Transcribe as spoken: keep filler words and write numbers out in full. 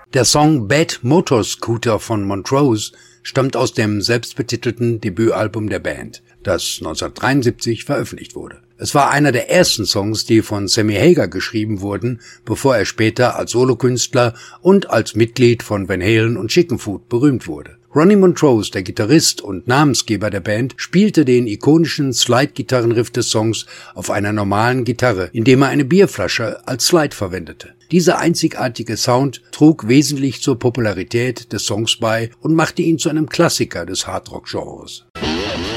Der Song Bad Motor Scooter von Montrose stammt aus dem selbstbetitelten Debütalbum der Band, das neunzehnhundertdreiundsiebzig veröffentlicht wurde. Es war einer der ersten Songs, die von Sammy Hagar geschrieben wurden, bevor er später als Solokünstler und als Mitglied von Van Halen und Chicken Foot berühmt wurde. Ronnie Montrose, der Gitarrist und Namensgeber der Band, spielte den ikonischen Slide-Gitarrenriff des Songs auf einer normalen Gitarre, indem er eine Bierflasche als Slide verwendete. Dieser einzigartige Sound trug wesentlich zur Popularität des Songs bei und machte ihn zu einem Klassiker des Hardrock-Genres.